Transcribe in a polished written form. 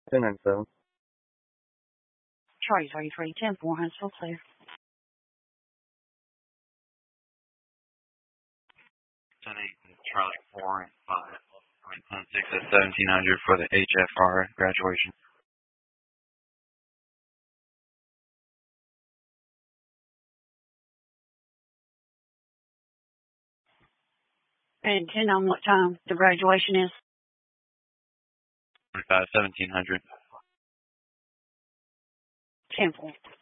10-7. Charlie 33, 10-4, Huntsville clear. 10-8, Charlie 4 and 5. 10-6 at 1700 for the HFR graduation. And 10 on what time the graduation is? 1700. 10-4.